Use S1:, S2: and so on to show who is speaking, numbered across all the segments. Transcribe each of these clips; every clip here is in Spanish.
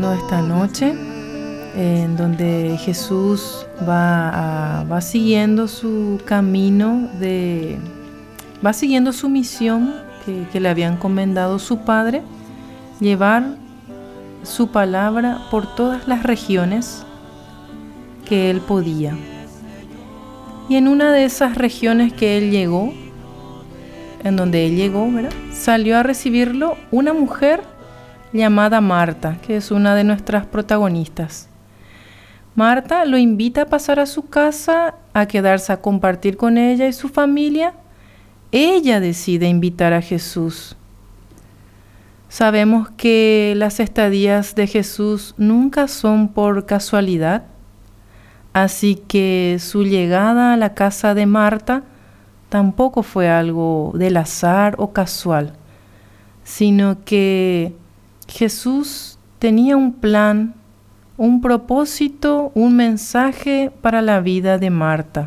S1: escuchando esta noche, en donde Jesús va siguiendo su camino, va siguiendo su misión que le había encomendado su Padre, llevar su palabra por todas las regiones que él podía. Y en una de esas regiones que él llegó, en donde él llegó, ¿verdad?, salió a recibirlo una mujer llamada Marta, que es una de nuestras protagonistas. Marta lo invita a pasar a su casa, a quedarse a compartir con ella y su familia. Ella decide invitar a Jesús. Sabemos que las estadías de Jesús nunca son por casualidad, así que su llegada a la casa de Marta tampoco fue algo del azar o casual, sino que Jesús tenía un plan, un propósito, un mensaje para la vida de Marta.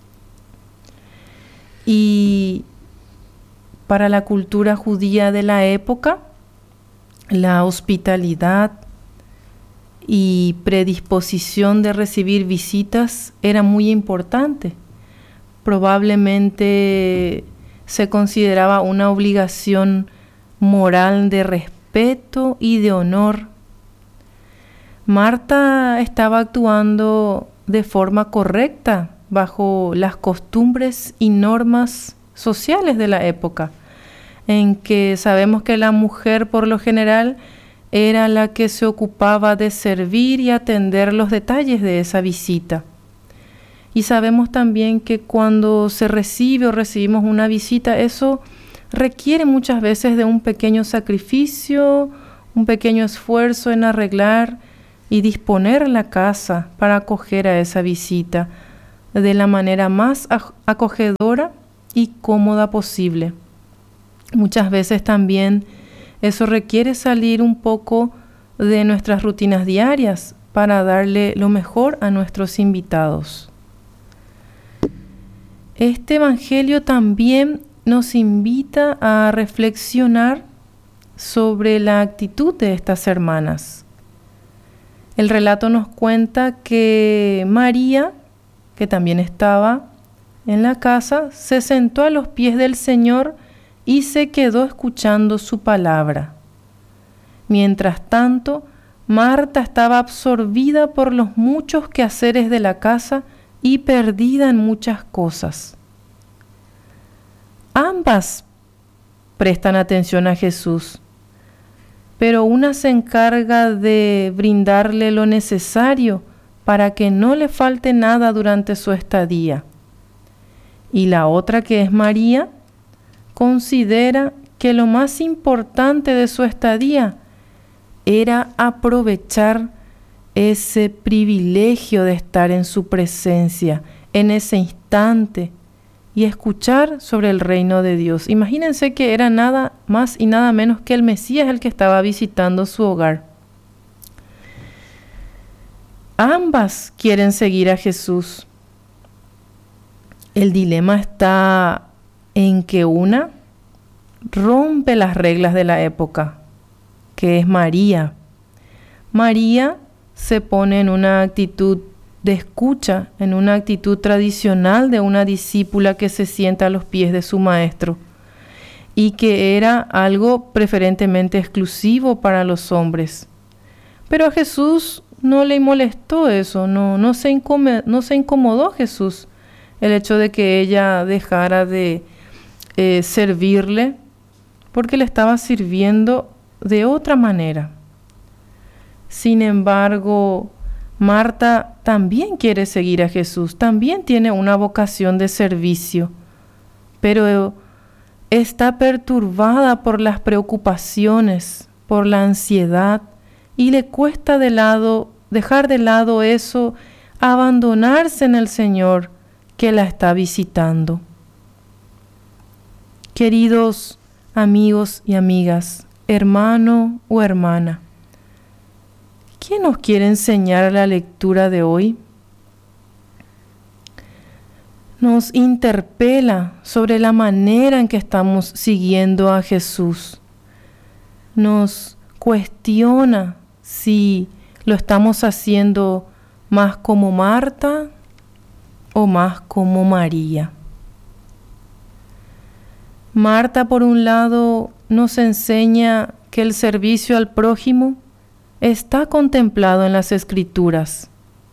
S1: Y para la cultura judía de la época, la hospitalidad y predisposición de recibir visitas era muy importante. Probablemente se consideraba una obligación moral de respeto y de honor. Marta estaba actuando de forma correcta bajo las costumbres y normas sociales de la época, en que sabemos que la mujer por lo general era la que se ocupaba de servir y atender los detalles de esa visita. Y sabemos también que cuando se recibe o recibimos una visita, eso requiere muchas veces de un pequeño sacrificio, un pequeño esfuerzo en arreglar y disponer la casa para acoger a esa visita de la manera más acogedora y cómoda posible. Muchas veces también eso requiere salir un poco de nuestras rutinas diarias para darle lo mejor a nuestros invitados. Este evangelio también nos invita a reflexionar sobre la actitud de estas hermanas. El relato nos cuenta que María, que también estaba en la casa, se sentó a los pies del Señor y se quedó escuchando su palabra. Mientras tanto, Marta estaba absorbida por los muchos quehaceres de la casa y perdida en muchas cosas. Ambas prestan atención a Jesús, pero una se encarga de brindarle lo necesario para que no le falte nada durante su estadía. Y la otra, que es María, considera que lo más importante de su estadía era aprovechar ese privilegio de estar en su presencia, en ese instante, y escuchar sobre el reino de Dios. Imagínense que era nada más y nada menos que el Mesías el que estaba visitando su hogar. Ambas quieren seguir a Jesús. El dilema está en que una rompe las reglas de la época, que es María. María se pone en una actitud de escucha, en una actitud tradicional de una discípula que se sienta a los pies de su maestro, y que era algo preferentemente exclusivo para los hombres. Pero a Jesús no le molestó eso, no se incomodó Jesús el hecho de que ella dejara de servirle, porque le estaba sirviendo de otra manera. Sin embargo, Marta también quiere seguir a Jesús, también tiene una vocación de servicio, pero está perturbada por las preocupaciones, por la ansiedad, y le cuesta dejar de lado eso, abandonarse en el Señor que la está visitando. Queridos amigos y amigas, hermano o hermana, ¿qué nos quiere enseñar la lectura de hoy? Nos interpela sobre la manera en que estamos siguiendo a Jesús. Nos cuestiona si lo estamos haciendo más como Marta o más como María. Marta, por un lado, nos enseña que el servicio al prójimo está contemplado en las Escrituras.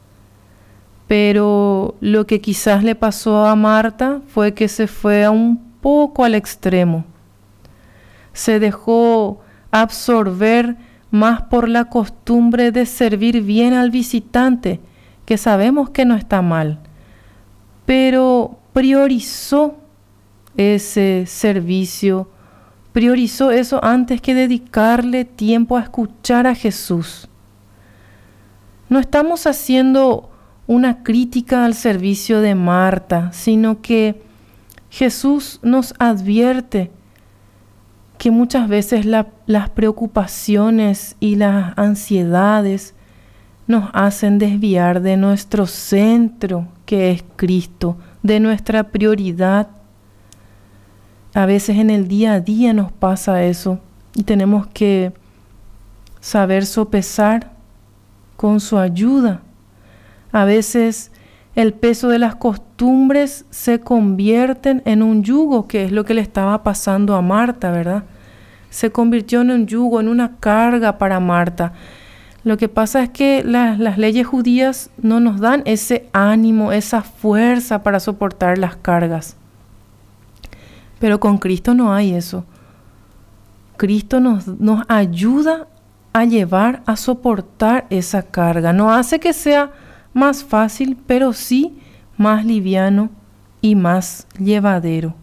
S1: Pero lo que quizás le pasó a Marta fue que se fue un poco al extremo. Se dejó absorber más por la costumbre de servir bien al visitante, que sabemos que no está mal, pero priorizó ese servicio, priorizó eso antes que dedicarle tiempo a escuchar a Jesús. No estamos haciendo una crítica al servicio de Marta, sino que Jesús nos advierte que muchas veces las preocupaciones y las ansiedades nos hacen desviar de nuestro centro, que es Cristo, de nuestra prioridad. A veces en el día a día nos pasa eso y tenemos que saber sopesar con su ayuda. A veces el peso de las costumbres se convierten en un yugo, que es lo que le estaba pasando a Marta, ¿verdad? Se convirtió en un yugo, en una carga para Marta. Lo que pasa es que las leyes judías no nos dan ese ánimo, esa fuerza para soportar las cargas. Pero con Cristo no hay eso. Cristo nos ayuda a llevar, a soportar esa carga. No hace que sea más fácil, pero sí más liviano y más llevadero.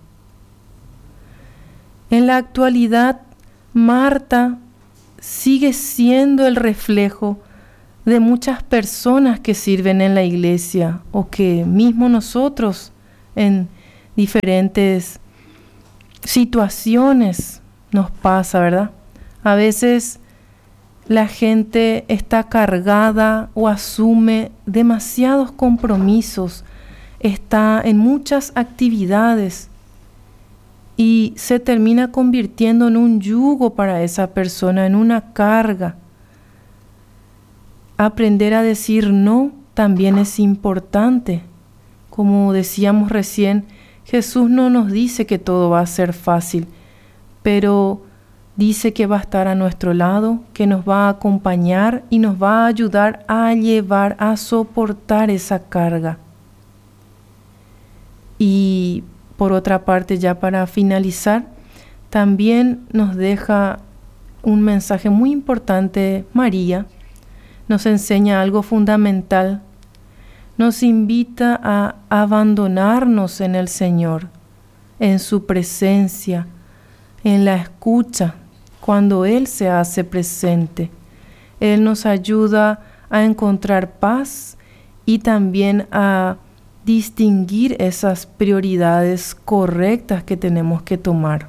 S1: En la actualidad, Marta sigue siendo el reflejo de muchas personas que sirven en la iglesia o que mismo nosotros en diferentes situaciones nos pasa, ¿verdad? A veces la gente está cargada o asume demasiados compromisos, está en muchas actividades y se termina convirtiendo en un yugo para esa persona, en una carga. Aprender a decir no también es importante. Como decíamos recién, Jesús no nos dice que todo va a ser fácil, pero dice que va a estar a nuestro lado, que nos va a acompañar y nos va a ayudar a llevar, a soportar esa carga. Y por otra parte, ya para finalizar, también nos deja un mensaje muy importante María. Nos enseña algo fundamental. Nos invita a abandonarnos en el Señor, en su presencia, en la escucha, cuando Él se hace presente. Él nos ayuda a encontrar paz y también a distinguir esas prioridades correctas que tenemos que tomar.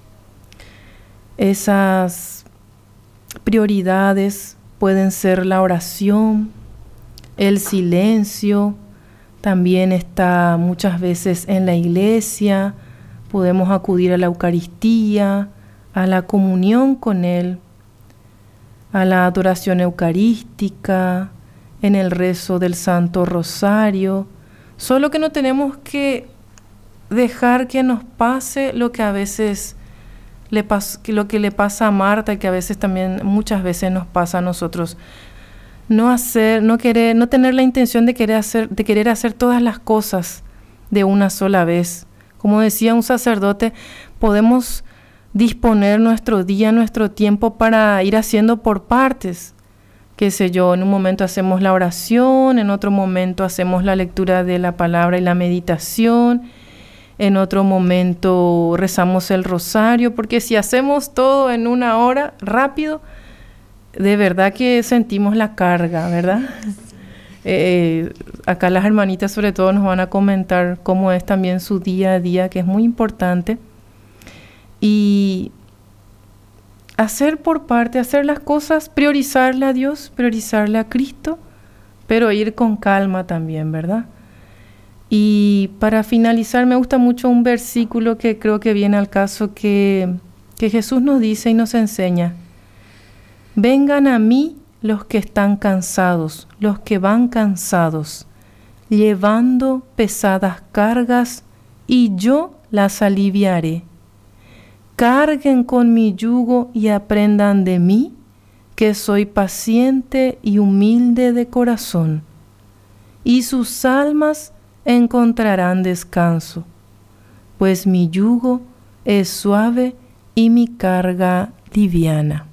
S1: Esas prioridades pueden ser la oración, el silencio, también está muchas veces en la iglesia, podemos acudir a la Eucaristía, a la comunión con Él, a la adoración eucarística, en el rezo del Santo Rosario. Solo que no tenemos que dejar que nos pase lo que a veces lo que le pasa a Marta y que a veces también muchas veces nos pasa a nosotros. No tener la intención de querer hacer todas las cosas de una sola vez. Como decía un sacerdote, podemos disponer nuestro día, nuestro tiempo para ir haciendo por partes. Qué sé yo, en un momento hacemos la oración, en otro momento hacemos la lectura de la palabra y la meditación, en otro momento rezamos el rosario, porque si hacemos todo en una hora, rápido, de verdad que sentimos la carga, ¿verdad? Acá las hermanitas sobre todo nos van a comentar cómo es también su día a día, que es muy importante. Y hacer por parte, hacer las cosas, priorizarle a Dios, priorizarle a Cristo, pero ir con calma también, ¿verdad? Y para finalizar, me gusta mucho un versículo que creo que viene al caso, que Jesús nos dice y nos enseña: vengan a mí los que están cansados, los que van cansados, llevando pesadas cargas, y yo las aliviaré. Carguen con mi yugo y aprendan de mí, que soy paciente y humilde de corazón, y sus almas encontrarán descanso, pues mi yugo es suave y mi carga liviana.